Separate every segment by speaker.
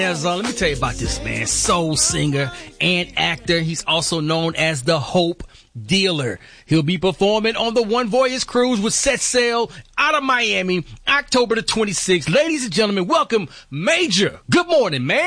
Speaker 1: Let me tell you about this man, soul singer and actor. He's also known as the Hope Dealer. He'll be performing on the One Voyage cruise with set sail out of Miami, October the 26th. Ladies and gentlemen, welcome Major. Good morning, man.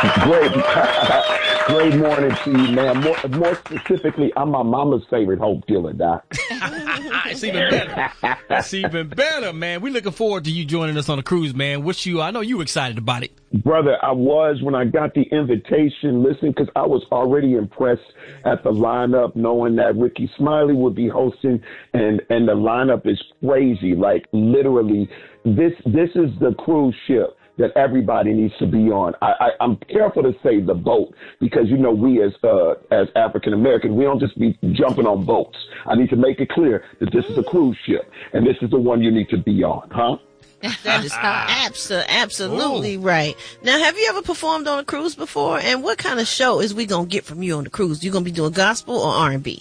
Speaker 2: Great morning to you, man. More specifically, I'm my mama's favorite Hope Dealer, Doc.
Speaker 1: It's even better. It's even better, man. We're looking forward to you joining us on the cruise, man. I know you excited about it.
Speaker 2: Brother, I was when I got the invitation, listen, because I was already impressed at the lineup, knowing that Rickey Smiley would be hosting, and the lineup is crazy. Like, literally, this is the cruise ship that everybody needs to be on. I'm careful to say the boat because, you know, we as African American, we don't just be jumping on boats. I need to make it clear that this is a cruise ship and this is the one you need to be on, huh?
Speaker 3: That is absolutely right. Now, have you ever performed on a cruise before? And what kind of show is we going to get from you on the cruise? You going to be doing gospel or R&B?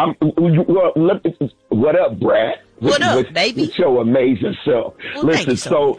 Speaker 2: What up, Brad?
Speaker 3: What up, baby?
Speaker 2: With your amazing self.
Speaker 3: Well,
Speaker 2: listen, so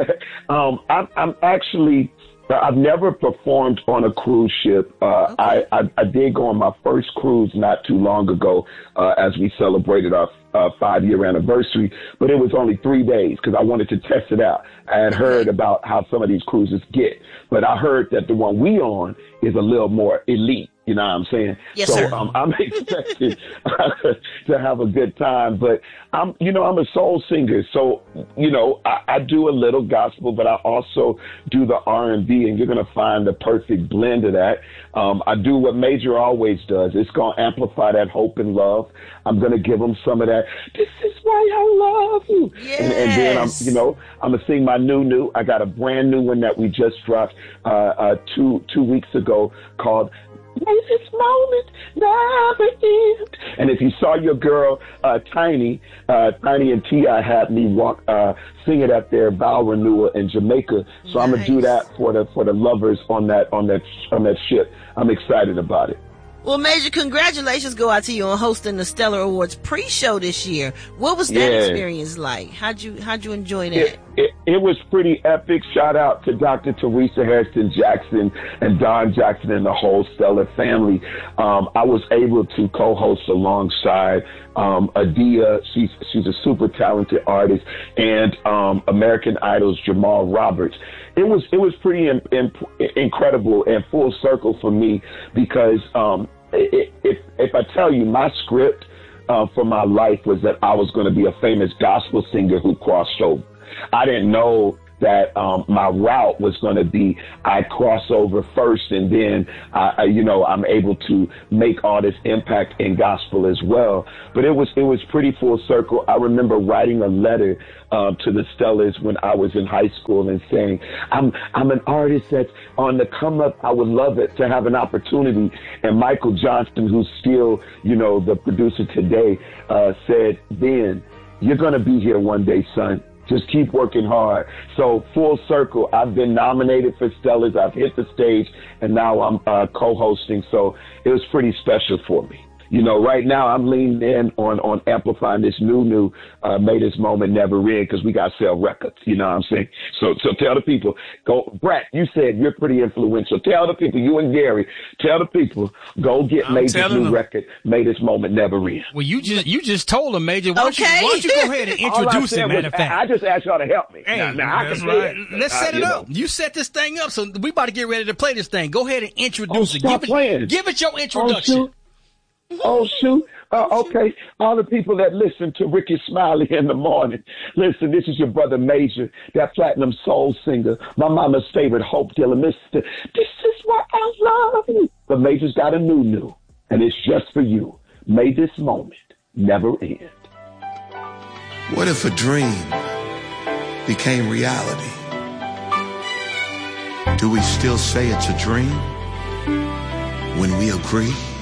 Speaker 2: I'm actually, I've never performed on a cruise ship. Okay. I did go on my first cruise not too long ago as we celebrated our 5-year anniversary, but it was only 3 days because I wanted to test it out. I had heard about how some of these cruises get, but I heard that the one we on is a little more elite. You know what I'm saying?
Speaker 3: Yes,
Speaker 2: so
Speaker 3: sir.
Speaker 2: I'm expected to have a good time, but I'm a soul singer. So, you know, I do a little gospel, but I also do the R&B, and you're going to find the perfect blend of that. I do what Major always does. It's going to amplify that hope and love. I'm going to give them some of that. This is why I love you.
Speaker 3: Yes.
Speaker 2: And then I'm going to sing my new. I got a brand new one that we just dropped 2 weeks ago called May This Moment Never End. And if you saw your girl Tiny and T.I. had me sing it at their vow renewal in Jamaica. So I'm gonna do that for the lovers on that ship. I'm excited about it.
Speaker 3: Well, Major, congratulations go out to you on hosting the Stellar Awards pre-show this year. What was that experience like? How'd you enjoy that?
Speaker 2: It was pretty epic. Shout out to Dr. Teresa Hairston Jackson and Don Jackson and the whole Stellar family. I was able to co-host alongside Adia. She's a super talented artist, and American Idol's Jamal Roberts. It was pretty incredible and full circle for me because if I tell you my script for my life was that I was going to be a famous gospel singer who crossed over. I didn't know that my route was going to be I cross over first, and then I'm able to make all this impact in gospel as well. But it was pretty full circle. I remember writing a letter to the Stellars when I was in high school and saying, I'm an artist that's on the come up. I would love it to have an opportunity. And Michael Johnston, who's still, the producer today, said, Ben, you're going to be here one day, son. Just keep working hard. So full circle, I've been nominated for Stellars. I've hit the stage, and now I'm co-hosting. So it was pretty special for me. Right now I'm leaning in on amplifying this new May This Moment Never End because we got to sell records. You know what I'm saying? So tell the people, go, Brett, you said you're pretty influential. Tell the people, you and Gary, tell the people, go get Major's new record, May This Moment Never End.
Speaker 1: Well, you just told them, Major. Why don't you go ahead and introduce it, matter of fact.
Speaker 2: I just asked y'all to help me.
Speaker 1: Hey,
Speaker 2: now I can say
Speaker 1: right.
Speaker 2: it.
Speaker 1: Let's set it up. You set this thing up, so we about to get ready to play this thing. Go ahead and introduce it. Give it your introduction.
Speaker 2: Oh, shoot. Okay. All the people that listen to Rickey Smiley in the morning, listen, this is your brother Major, that platinum soul singer, my mama's favorite Hope Dealer, Mr. This is why I love you. But Major's got a new, and it's just for you. May this moment never end.
Speaker 4: What if a dream became reality? Do we still say it's a dream when we agree?